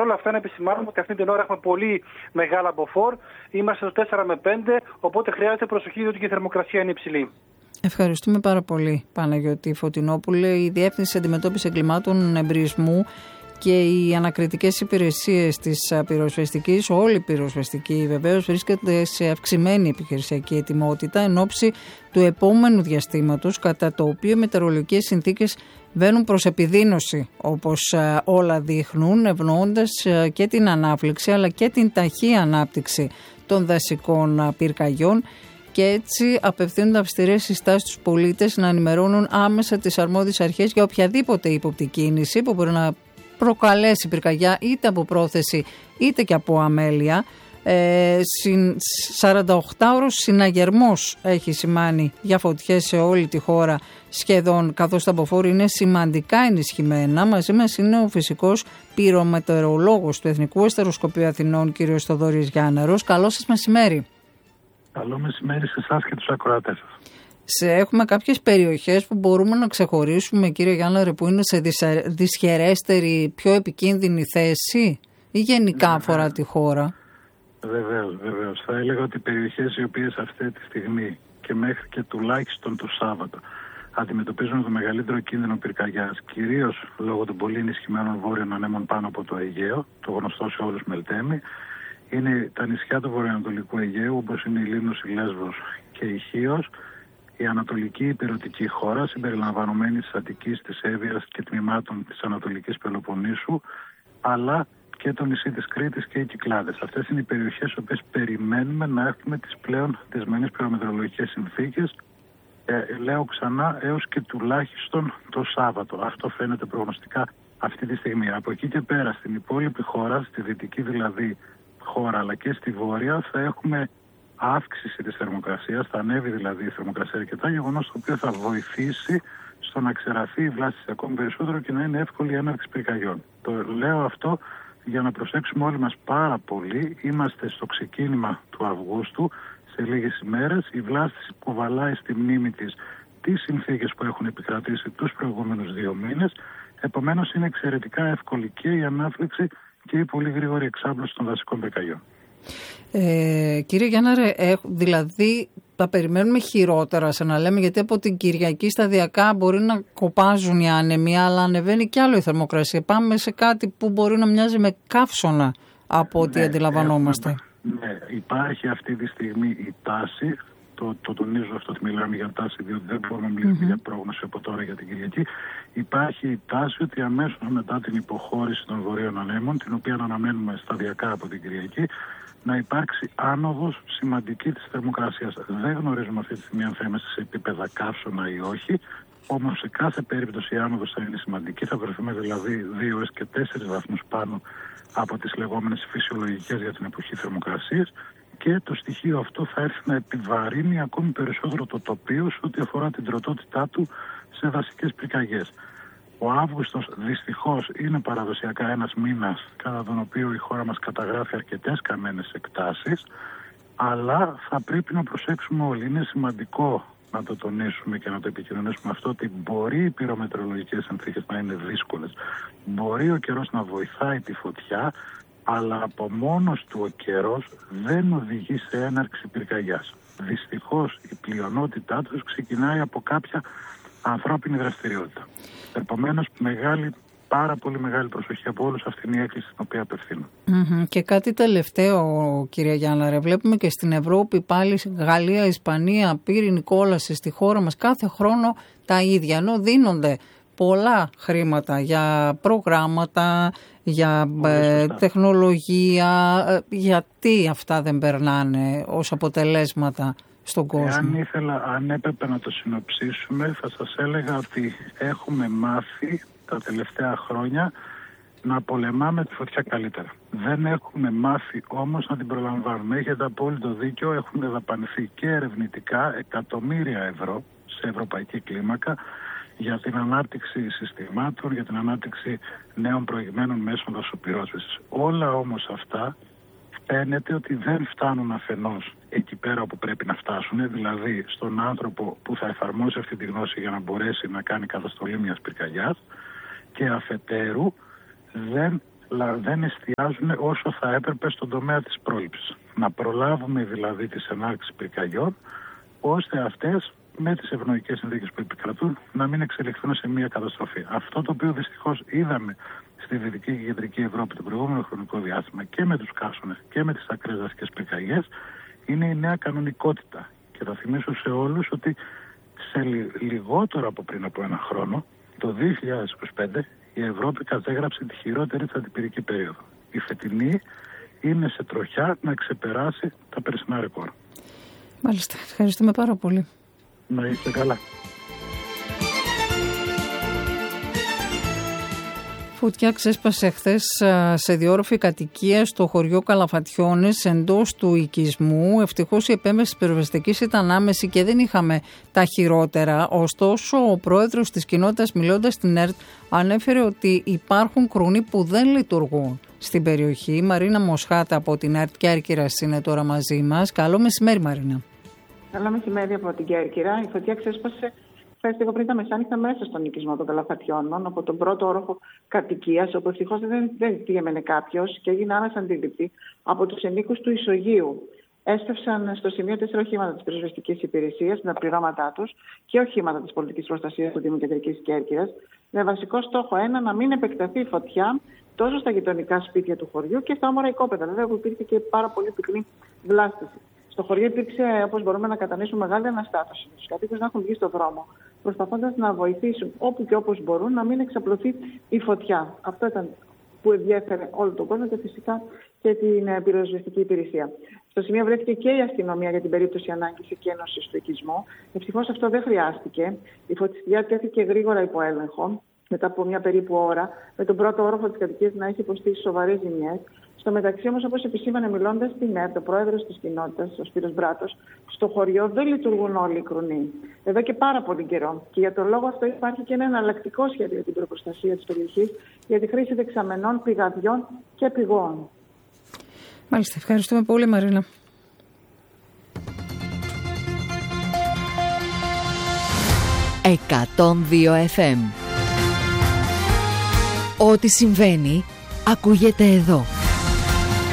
Παρ' όλα αυτά, να επισημάνουμε ότι αυτή την ώρα έχουμε πολύ μεγάλα μποφόρ. Είμαστε στο 4 με 5, οπότε χρειάζεται προσοχή, διότι και η θερμοκρασία είναι υψηλή. Ευχαριστούμε πάρα πολύ, Παναγιώτη Φωτεινόπουλε. Η Διεύθυνση Αντιμετώπισης Εγκλημάτων Εμπρισμού και οι ανακριτικές υπηρεσίες της πυροσβεστικής, όλη η πυροσβεστική βεβαίως, βρίσκεται σε αυξημένη επιχειρησιακή ετοιμότητα εν ώψη του επόμενου διαστήματος, κατά το οποίο οι μετεωρολογικές συνθήκες βαίνουν προς επιδείνωση, όπως όλα δείχνουν, ευνοώντας και την ανάφλεξη αλλά και την ταχύ ανάπτυξη των δασικών πυρκαγιών. Και έτσι απευθύνονται αυστηρές συστάσεις στους πολίτες να ενημερώνουν άμεσα τις αρμόδιες αρχές για οποιαδήποτε ύποπτη κίνηση που μπορεί να προκαλέσει πυρκαγιά είτε από πρόθεση είτε και από αμέλεια. 48ωρος συναγερμός έχει σημάνει για φωτιές σε όλη τη χώρα σχεδόν, καθώς τα μποφόρ είναι σημαντικά ενισχυμένα. Μαζί μας είναι ο φυσικός πυρομετεωρολόγος του Εθνικού Αστεροσκοπείου Αθηνών, κ. Θοδωρής Γιάνναρος. Καλό σας μεσημέρι. Καλό μεσημέρι σε εσάς και τους ακροατές σας. Έχουμε κάποιες περιοχές που μπορούμε να ξεχωρίσουμε, κύριε Γιάνναρε, που είναι σε δυσχερέστερη, πιο επικίνδυνη θέση ή γενικά αφορά τη χώρα? Βεβαίως. Θα έλεγα ότι οι περιοχές οι οποίες αυτή τη στιγμή και μέχρι και τουλάχιστον το Σάββατο αντιμετωπίζουν το μεγαλύτερο κίνδυνο πυρκαγιάς, κυρίως λόγω των πολύ ενισχυμένων βόρειων ανέμων πάνω από το Αιγαίο, το γνωστό σε όλους Μελτέμι, είναι τα νησιά του βορειοανατολικού Αιγαίου, όπως είναι η Λίμνος, η Λέσβος και η Χίος, η ανατολική υπηρετική χώρα, συμπεριλαμβανομένη της Αττικής, της Εύβοιας και τμήματων της Ανατολικής Πελοποννήσου, αλλά και το νησί της Κρήτης και οι Κυκλάδες. Αυτές είναι οι περιοχές στις οποίες περιμένουμε να έχουμε τις πλέον δεσμενείς πυρομετεωρολογικές συνθήκες, λέω ξανά, έως και τουλάχιστον το Σάββατο. Αυτό φαίνεται προγνωστικά αυτή τη στιγμή. Από εκεί και πέρα, στην υπόλοιπη χώρα, στη δυτική δηλαδή χώρα, αλλά και στη βόρεια, θα έχουμε αύξηση της θερμοκρασίας, θα ανέβει δηλαδή η θερμοκρασία αρκετά, γεγονός το οποίο θα βοηθήσει στο να ξεραθεί η βλάστηση ακόμη περισσότερο και να είναι εύκολη η έναρξη πυρκαγιών. Το λέω αυτό για να προσέξουμε όλοι μας πάρα πολύ. Είμαστε στο ξεκίνημα του Αυγούστου, σε λίγες ημέρες. Η βλάστηση που βαλάει στη μνήμη της τις συνθήκες που έχουν επικρατήσει τους προηγούμενους 2 μήνες. Επομένως είναι εξαιρετικά εύκολη και η ανάφλεξη και η πολύ γρήγορη εξάπλωση των δασικών πυρκαγιών. Κύριε Γιάνναρε, δηλαδή τα περιμένουμε χειρότερα, σαν να λέμε, γιατί από την Κυριακή σταδιακά μπορεί να κοπάζουν οι άνεμοι, αλλά ανεβαίνει κι άλλο η θερμοκρασία. Πάμε σε κάτι που μπορεί να μοιάζει με καύσωνα από ό,τι αντιλαμβανόμαστε. Ναι, υπάρχει αυτή τη στιγμή η τάση. Το τονίζω αυτό ότι μιλάμε για τάση, διότι δεν μπορούμε να μιλήσουμε για πρόγνωση από τώρα για την Κυριακή. Υπάρχει η τάση ότι αμέσως μετά την υποχώρηση των βορείων ανέμων, την οποία αναμένουμε σταδιακά από την Κυριακή, να υπάρξει άνοδος σημαντική της θερμοκρασίας. Δεν γνωρίζουμε αυτή τη στιγμή αν θα είμαστε σε επίπεδα καύσωνα ή όχι, όμως σε κάθε περίπτωση η άνοδος θα είναι σημαντική. Θα βρεθούμε δηλαδή 2 έως και 4 βαθμούς πάνω από τις λεγόμενες φυσιολογικές για την εποχή θερμοκρασίας. Και το στοιχείο αυτό θα έρθει να επιβαρύνει ακόμη περισσότερο το τοπίο σε ό,τι αφορά την τροτότητά του σε δασικές πυρκαγιές. Ο Αύγουστος δυστυχώς είναι παραδοσιακά ένας μήνας κατά τον οποίο η χώρα μας καταγράφει αρκετές καμένες εκτάσεις, αλλά θα πρέπει να προσέξουμε όλοι. Είναι σημαντικό να το τονίσουμε και να το επικοινωνήσουμε αυτό, ότι μπορεί οι πυρομετεωρολογικές συνθήκες να είναι δύσκολες. Μπορεί ο καιρός να βοηθάει τη φωτιά, αλλά από μόνος του ο καιρός δεν οδηγεί σε έναρξη πυρκαγιάς. Δυστυχώς η πλειονότητά τους ξεκινάει από κάποια ανθρώπινη δραστηριότητα. Επομένως, πάρα πολύ μεγάλη προσοχή από όλους, αυτή είναι η έκκληση την οποία απευθύνω. Και κάτι τελευταίο, κύριε Γιάνναρε, βλέπουμε και στην Ευρώπη πάλι, Γαλλία, Ισπανία, πύρινη κόλαση στη χώρα μας κάθε χρόνο τα ίδια, ενώ δίνονται πολλά χρήματα για προγράμματα, για τεχνολογία. Γιατί αυτά δεν περνάνε ως αποτελέσματα στον κόσμο? Αν έπρεπε να το συνοψίσουμε, θα σας έλεγα ότι έχουμε μάθει τα τελευταία χρόνια να πολεμάμε τη φωτιά καλύτερα. Δεν έχουμε μάθει όμως να την προλαμβάνουμε. Έχετε απόλυτο δίκιο, έχουν δαπανηθεί και ερευνητικά εκατομμύρια ευρώ σε ευρωπαϊκή κλίμακα για την ανάπτυξη συστημάτων, για την ανάπτυξη νέων προηγμένων μέσων δασοπυρόσβεσης. Όλα όμως αυτά φαίνεται ότι δεν φτάνουν αφενός εκεί πέρα όπου πρέπει να φτάσουν, δηλαδή στον άνθρωπο που θα εφαρμόσει αυτή τη γνώση για να μπορέσει να κάνει καταστολή μιας πυρκαγιάς, και αφετέρου δεν δεν εστιάζουν όσο θα έπρεπε στον τομέα της πρόληψης. Να προλάβουμε δηλαδή τις ενάρξεις πυρκαγιών, ώστε αυτές με τις ευνοϊκές συνθήκες που επικρατούν να μην εξελιχθούν σε μια καταστροφή. Αυτό το οποίο δυστυχώς είδαμε στη Δυτική και Κεντρική Ευρώπη το προηγούμενο χρονικό διάστημα και με τους καύσονες και με τις ακραίες δασικές πυρκαγιές είναι η νέα κανονικότητα. Και θα θυμίσω σε όλους ότι σε λιγότερο από πριν από ένα χρόνο, το 2025, η Ευρώπη κατέγραψε τη χειρότερη της αντιπυρική περίοδο. Η φετινή είναι σε τροχιά να ξεπεράσει τα περσινά ρεκόρ. Μάλιστα. Ευχαριστούμε πάρα πολύ. Να είστε καλά. Φωτιά ξέσπασε χθες σε διόρροφη κατοικία στο χωριό Καλαφατιώνες εντός του οικισμού. Ευτυχώς η επέμβαση της πυροσβεστικής ήταν άμεση και δεν είχαμε τα χειρότερα. Ωστόσο, ο πρόεδρος της κοινότητας, μιλώντας στην ΕΡΤ, ανέφερε ότι υπάρχουν κρουνοί που δεν λειτουργούν στην περιοχή. Η Μαρίνα Μοσχάτα από την ΕΡΤ Κέρκυρας είναι τώρα μαζί μας. Καλό μεσημέρι, Μαρίνα. Καλό μεσημέρι από την Κέρκυρα. Η φωτιά ξέσπασε λίγο πριν τα μεσάνυχτα μέσα στον οικισμό των Καλαφατιώνων, από τον πρώτο όροφο κατοικίας, όπου ευτυχώς δεν διέμενε κάποιος και έγινε άμεσα αντίληπτη από τους ενίκους του Ισογείου. Έστρεψαν στο σημείο 4 οχήματα της πυροσβεστικής υπηρεσίας με τα πληρώματά τους και οχήματα της πολιτικής προστασίας του Δήμου Κεντρικής Κέρκυρας, με βασικό στόχο να μην επεκταθεί η φωτιά τόσο στα γειτονικά σπίτια του χωριού και στα όμορα οικόπεδα, βέβαια, που υπήρχε και πάρα πολύ πυκνή βλάστηση. Στο χωριό υπήρξε, όπως μπορούμε να κατανοήσουμε, μεγάλη αναστάτωση. Τους κατοίκους να έχουν βγει στον δρόμο, προσπαθώντας να βοηθήσουν όπου και όπως μπορούν να μην εξαπλωθεί η φωτιά. Αυτό ήταν που ενδιέφερε όλο τον κόσμο και φυσικά και την πυροσβεστική υπηρεσία. Στο σημείο βρέθηκε και η αστυνομία για την περίπτωση ανάγκης εκένωσης του οικισμού. Ευτυχώς αυτό δεν χρειάστηκε. Η φωτιά τέθηκε γρήγορα υπό έλεγχο, μετά από μια περίπου ώρα, με τον πρώτο όροφο της κατοικίας να έχει υποστεί σοβαρές ζημιές. Στο μεταξύ, όμως, όπως επισήμανε μιλώντας στην ΕΡΤ, ο πρόεδρος της κοινότητας, ο Σπύρος Μπράτος, στο χωριό δεν λειτουργούν όλοι οι κρουνοί. Εδώ και πάρα πολύ καιρό. Και για τον λόγο αυτό υπάρχει και ένα εναλλακτικό σχέδιο για την προπροστασία της περιοχής για τη χρήση δεξαμενών, πηγαδιών και πηγών. Μάλιστα. Ευχαριστούμε πολύ, Μαρίνα. FM. Ό,τι συμβαίνει ακούγεται εδώ.